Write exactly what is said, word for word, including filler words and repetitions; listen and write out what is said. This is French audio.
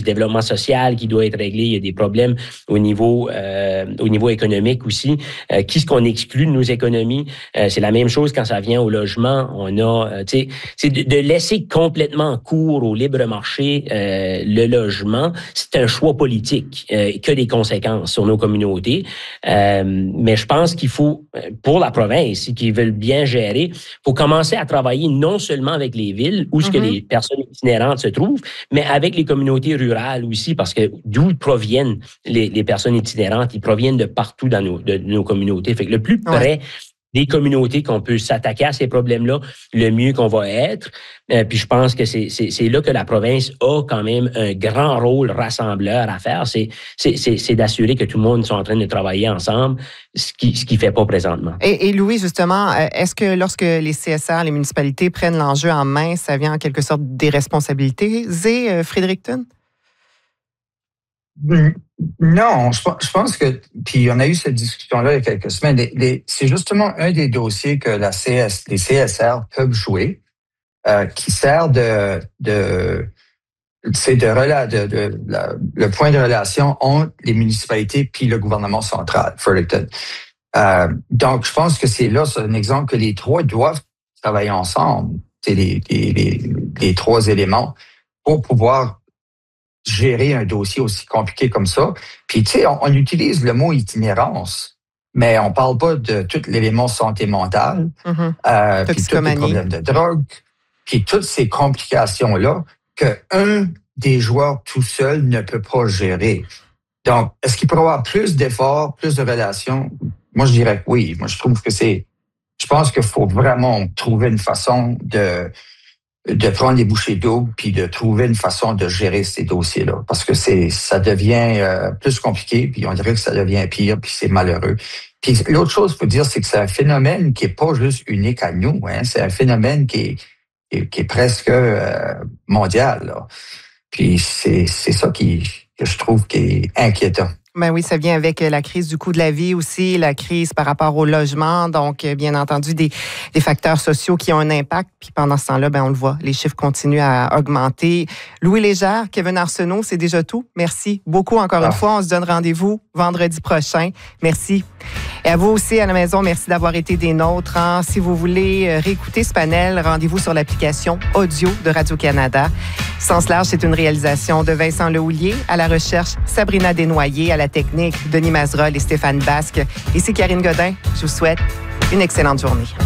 développement social qui doit être réglé. Il y a des problèmes au niveau euh, au niveau économique aussi. Euh, qui ce qu'on exclut de nos économies? Euh, c'est la même chose quand ça vient au logement. On a, euh, tu sais, de, de laisser complètement court au libre marché euh, le logement, c'est un choix politique euh, qui a des conséquences sur nos communautés. Euh, mais je pense qu'il faut, pour la province, qui veulent bien gérer, il faut commencer à travailler non seulement avec les villes où mm-hmm. ce que les personnes itinérantes se trouvent, mais avec les communautés rurales aussi, parce que d'où proviennent les, les personnes itinérantes, ils proviennent de partout dans nos, de, de nos communautés. Fait que le plus près ouais. des communautés qu'on peut s'attaquer à ces problèmes-là, le mieux qu'on va être. Euh, puis je pense que c'est, c'est, c'est là que la province a quand même un grand rôle rassembleur à faire. C'est, c'est, c'est, c'est d'assurer que tout le monde soit en train de travailler ensemble, ce qui ce qui fait pas présentement. Et, et Louis, justement, est-ce que lorsque les C S R, les municipalités prennent l'enjeu en main, ça vient en quelque sorte des responsabilités, Zé, Fredericton? Non, je pense que, puis on a eu cette discussion-là il y a quelques semaines, les, les, c'est justement un des dossiers que la C S, les C S R peuvent jouer, euh, qui sert de, de c'est de, de, de, de la, le point de relation entre les municipalités puis le gouvernement central, Fredericton. Euh, donc, je pense que c'est là, c'est un exemple que les trois doivent travailler ensemble, c'est les, les, les, les trois éléments pour pouvoir gérer un dossier aussi compliqué comme ça. Puis, tu sais, on, on utilise le mot itinérance, mais on parle pas de tout l'élément santé mentale, mm-hmm. euh, puis tous les problèmes de drogue, puis toutes ces complications-là qu'un des joueurs tout seul ne peut pas gérer. Donc, est-ce qu'il pourrait y avoir plus d'efforts, plus de relations? Moi, je dirais que oui. Moi, je trouve que c'est... Je pense qu'il faut vraiment trouver une façon de... de prendre les bouchées doubles puis de trouver une façon de gérer ces dossiers-là. Parce que c'est, ça devient euh, plus compliqué, puis on dirait que ça devient pire, puis c'est malheureux. Puis l'autre chose, il faut dire, c'est que c'est un phénomène qui est pas juste unique à nous. Hein. C'est un phénomène qui est, qui est, qui est presque euh, mondial. Là. Puis c'est, c'est ça qui, que je trouve qui est inquiétant. Ben oui, ça vient avec la crise du coût de la vie aussi, la crise par rapport au logement. Donc, bien entendu, des, des facteurs sociaux qui ont un impact. Puis pendant ce temps-là, ben on le voit, les chiffres continuent à augmenter. Louis Légère, Kevin Arsenault, c'est déjà tout. Merci beaucoup encore ah. une fois. On se donne rendez-vous vendredi prochain. Merci. Et à vous aussi, à la maison, merci d'avoir été des nôtres. Hein. Si vous voulez réécouter ce panel, rendez-vous sur l'application audio de Radio-Canada. Sens large, c'est une réalisation de Vincent Lehouillier, à la recherche Sabrina Desnoyers, à la technique Denis Mazerolle et Stéphane Basque. Ici Karine Godin, je vous souhaite une excellente journée.